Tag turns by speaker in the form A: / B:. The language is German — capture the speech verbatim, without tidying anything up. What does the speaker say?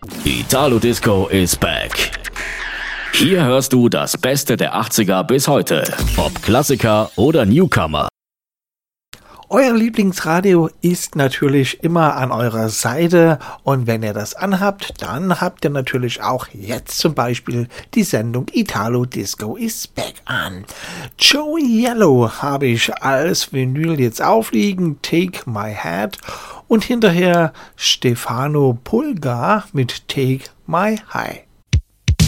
A: Italo Disco is back. Hier hörst du das Beste der achtziger bis heute. Ob Klassiker oder Newcomer.
B: Euer Lieblingsradio ist natürlich immer an eurer Seite und wenn ihr das anhabt, dann habt ihr natürlich auch jetzt zum Beispiel die Sendung Italo Disco is back an. Joey Yellow habe ich als Vinyl jetzt aufliegen, Take My Hat und hinterher Stefano Pulga mit Take My High.